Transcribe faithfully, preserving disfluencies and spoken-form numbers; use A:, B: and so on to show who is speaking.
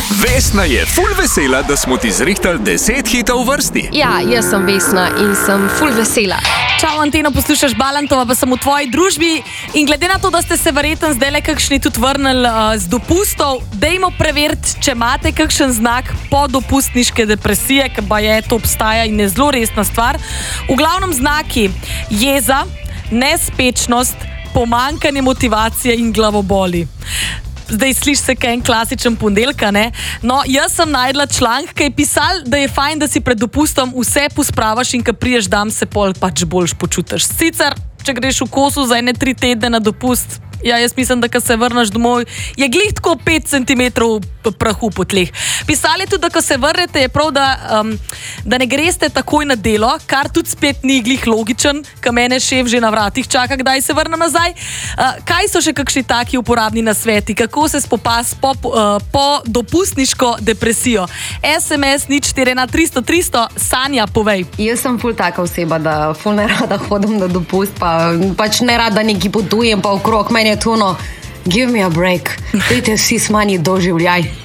A: Vesna je ful vesela, da smo ti zrihtali deset hitov v vrsti.
B: Ja, jaz sem Vesna in sem ful vesela.
C: Čau, Anteno, poslušaš Balantova, pa sem v tvoji družbi. In glede na to, da ste se verjetno zdaj le kakšni tudi vrnili uh, z dopustov, dejmo preveriti, če imate kakšen znak podopustniške depresije, ker pa je to obstaja in je zelo resna stvar. V glavnem znaki jeza, nespečnost, pomanjkanje motivacije in glavoboli. Zdaj sliši se kaj en klasičen ponedeljka, ne? No, jaz sem najdla članek, ki je pisal, da je fajn, da si pred dopustom vse pospravaš in ko priješ dam, se pol pač boljš počutiš. Sicer, če greš v kosu za ene tri tedne na dopust, ja, jaz mislim, da ko se vrneš domov, je glih tako pet centimetrov prahu po tleh. Pisali tudi, da ko se vrnete, je prav, da, um, da ne greste takoj na delo, kar tudi spet ni glih logičen, ko mene šef že na vratih čaka, kdaj se vrnem nazaj. Uh, kaj so še kakšni taki uporabni nasveti? Kako se spopasti po, uh, po dopustniško depresijo? es em es nič štiri ena tristo tristo, Sanja, povej.
D: Jaz sem ful taka oseba, da ful ne rada hodim na dopust, pa pač ne rada neki potujem pa okrog. Meni je to, no, give me a break. Dajte vsi smanjiti doživljaj.